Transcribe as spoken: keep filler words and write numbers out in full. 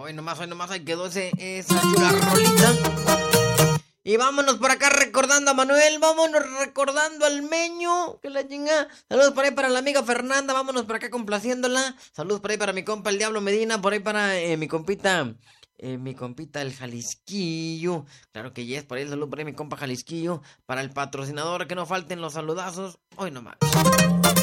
Hoy nomás, hoy nomás, ahí quedó ese, esa chula rolita. Y vámonos por acá recordando a Manuel, vámonos recordando al Meño, que la chinga. Saludos por ahí para la amiga Fernanda, vámonos por acá complaciéndola. Saludos por ahí para mi compa el Diablo Medina, por ahí para eh, mi compita, eh, mi compita el Jalisquillo. Claro que yes, por ahí saludos por ahí mi compa Jalisquillo. Para el patrocinador, que no falten los saludazos. Hoy nomás.